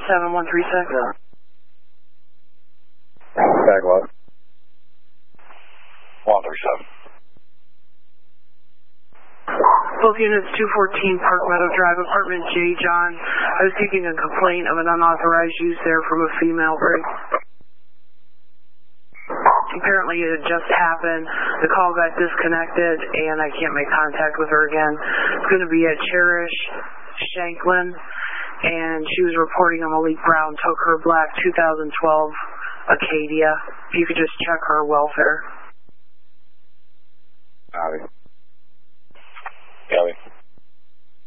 7136. Back what? 137. Both units 214 Park Meadow Drive, apartment J. John. I was taking a complaint of an unauthorized use there from a female break. Apparently it had just happened. The call got disconnected and I can't make contact with her again. It's going to be at Cherish Shanklin, and she was reporting a Malik Brown took her black 2012 Acadia. If you could just check her welfare. Copy.